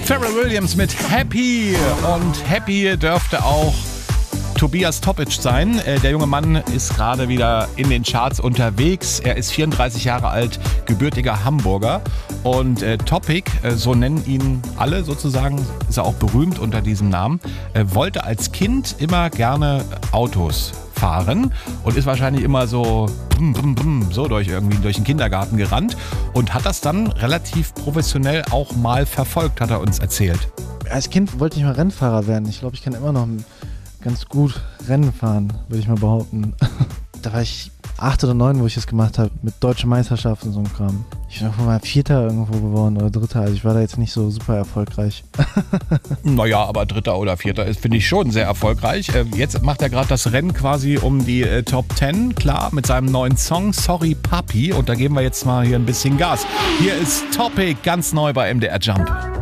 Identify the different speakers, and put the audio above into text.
Speaker 1: Pharrell Williams mit Happy. Und Happy dürfte auch Tobias Topic sein. Der junge Mann ist gerade wieder in den Charts unterwegs. Er ist 34 Jahre alt, gebürtiger Hamburger. Und Topic, so nennen ihn alle sozusagen, ist er auch berühmt unter diesem Namen, wollte als Kind immer gerne Autos fahren und ist wahrscheinlich immer so durch den Kindergarten gerannt und hat das dann relativ professionell auch mal verfolgt, hat er uns erzählt.
Speaker 2: Als Kind wollte ich mal Rennfahrer werden. Ich glaube, ich kann immer noch ganz gut Rennen fahren, würde ich mal behaupten. Da war ich 8 oder 9, wo ich das gemacht habe, mit deutschen Meisterschaften und so einem Kram. Ich bin mal Vierter irgendwo geworden oder Dritter, also ich war da jetzt nicht so super erfolgreich.
Speaker 1: Naja, aber Dritter oder Vierter ist, finde ich, schon sehr erfolgreich. Jetzt macht er gerade das Rennen quasi um die Top 10, klar, mit seinem neuen Song Sorry Papi. Und da geben wir jetzt mal hier ein bisschen Gas. Hier ist Topic, ganz neu bei MDR Jump.